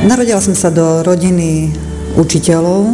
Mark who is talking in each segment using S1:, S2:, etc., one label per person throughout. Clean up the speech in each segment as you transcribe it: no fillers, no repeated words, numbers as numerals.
S1: Narodila som sa do rodiny učiteľov,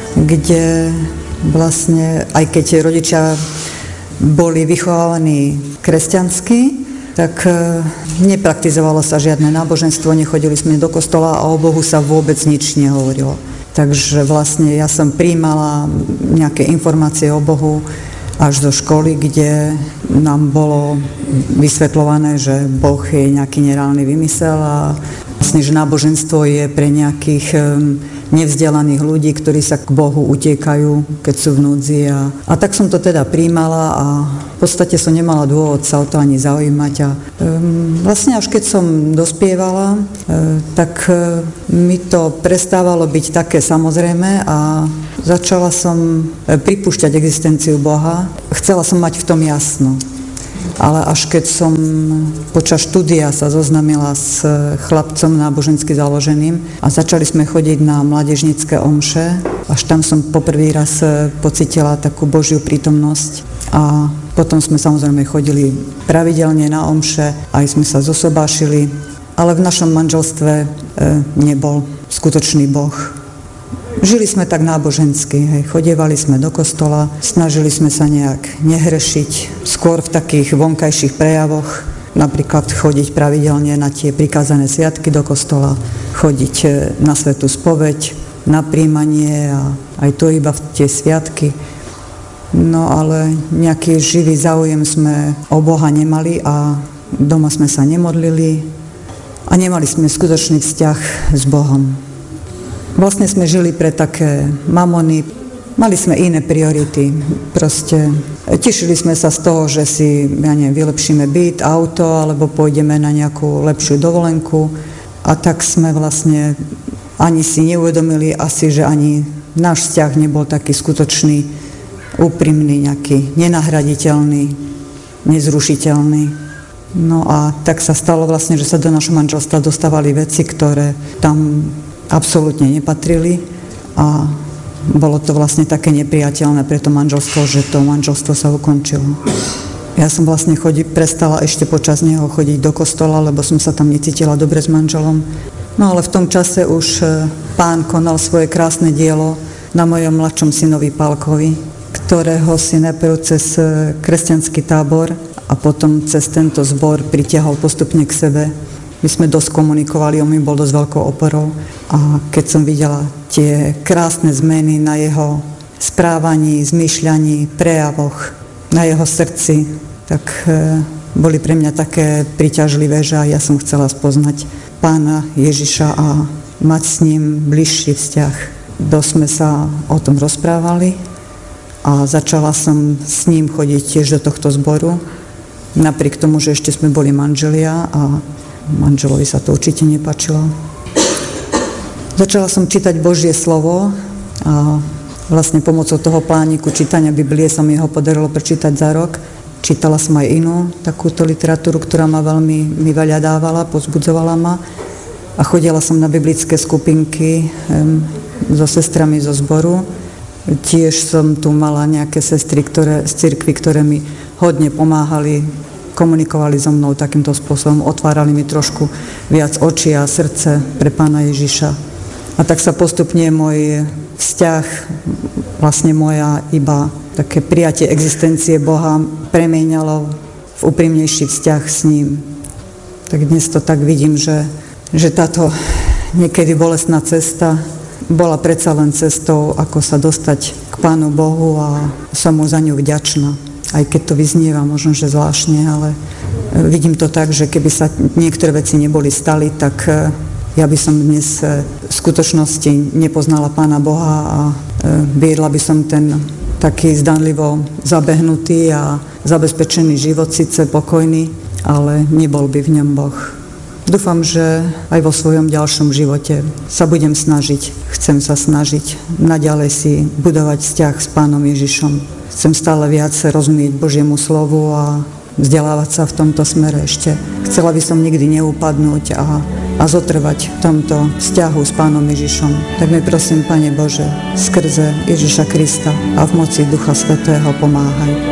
S1: kde vlastne, aj keď rodičia boli vychovávaní kresťansky, tak nepraktizovalo sa žiadne náboženstvo, nechodili sme do kostola a o Bohu sa vôbec nič nehovorilo. Takže vlastne ja som prijímala nejaké informácie o Bohu až do školy, kde nám bolo vysvetľované, že Boh je nejaký nereálny vymysel a vlastne, že náboženstvo je pre nejakých nevzdelaných ľudí, ktorí sa k Bohu utiekajú, keď sú v núdzi. A tak som to teda prijímala a v podstate som nemala dôvod sa o to ani zaujímať. A vlastne až keď som dospievala, tak mi to prestávalo byť také samozrejme a začala som pripúšťať existenciu Boha. Chcela som mať v tom jasno. Ale až keď som počas štúdia sa zoznamila s chlapcom nábožensky založeným a začali sme chodiť na mládežnícke omše, až tam som poprvý raz pocítila takú Božiu prítomnosť a potom sme samozrejme chodili pravidelne na omše, aj sme sa zosobášili, ale v našom manželstve nebol skutočný Boh. Žili sme tak nábožensky, chodievali sme do kostola, snažili sme sa nejak nehrešiť, skôr v takých vonkajších prejavoch, napríklad chodiť pravidelne na tie prikázané sviatky do kostola, chodiť na svätú spoveď, na prijímanie a aj to iba v tie sviatky. No ale nejaký živý záujem sme o Boha nemali a doma sme sa nemodlili a nemali sme skutočný vzťah s Bohom. Vlastne sme žili pre také mamony, mali sme iné priority. Proste tešili sme sa z toho, že si, vylepšíme byt, auto, alebo pôjdeme na nejakú lepšiu dovolenku. A tak sme vlastne ani si neuvedomili asi, že ani náš vzťah nebol taký skutočný, úprimný, nejaký nenahraditeľný, nezrušiteľný. No a tak sa stalo vlastne, že sa do našho manželstva dostávali veci, ktoré tam absolútne nepatrili a bolo to vlastne také nepriateľné pre to manželstvo, že to manželstvo sa ukončilo. Ja som vlastne prestala ešte počas neho chodiť do kostola, lebo som sa tam necítila dobre s manželom. No ale v tom čase už Pán konal svoje krásne dielo na mojom mladšom synovi Pálkovi, ktorého si najprv cez kresťanský tábor a potom cez tento zbor pritiahol postupne k sebe. My sme dosť komunikovali, on mi bol dosť veľkou oporou a keď som videla tie krásne zmeny na jeho správaní, zmýšľaní, prejavoch, na jeho srdci, tak boli pre mňa také priťažlivé, že ja som chcela spoznať Pána Ježiša a mať s ním bližší vzťah. Dosť sme sa o tom rozprávali a začala som s ním chodiť tiež do tohto zboru, napriek tomu, že ešte sme boli manželia a manželovi sa to určite nepáčilo. Začala som čítať Božie slovo a vlastne pomocou toho plániku čítania Biblie sa mi ho podarilo prečítať za rok. Čítala som aj inú takúto literatúru, ktorá ma veľmi veľa dávala, povzbudzovala ma a chodila som na biblické skupinky so sestrami zo zboru. Tiež som tu mala nejaké sestry z cirkvi, ktoré mi hodne pomáhali, komunikovali so mnou takýmto spôsobom, otvárali mi trošku viac oči a srdce pre Pána Ježiša. A tak sa postupne môj vzťah, vlastne moja iba také prijatie existencie Boha premieňalo v úprimnejší vzťah s ním. Tak dnes to tak vidím, že táto niekedy bolestná cesta bola predsa len cestou, ako sa dostať k Pánu Bohu a som mu za ňu vďačná. Aj keď to vyznieva možno, že zvláštne, ale vidím to tak, že keby sa niektoré veci neboli stali, tak ja by som dnes v skutočnosti nepoznala Pána Boha a viedla by som ten taký zdanlivo zabehnutý a zabezpečený život, síce pokojný, ale nebol by v ňom Boh. Dúfam, že aj vo svojom ďalšom živote sa budem snažiť, chcem sa snažiť naďalej si budovať vzťah s Pánom Ježišom. Chcem stále viac rozumieť Božiemu slovu a vzdelávať sa v tomto smere ešte. Chcela by som nikdy neupadnúť a zotrvať v tomto vzťahu s Pánom Ježišom. Tak mi prosím, Pane Bože, skrze Ježiša Krista a v moci Ducha Svätého pomáhaj.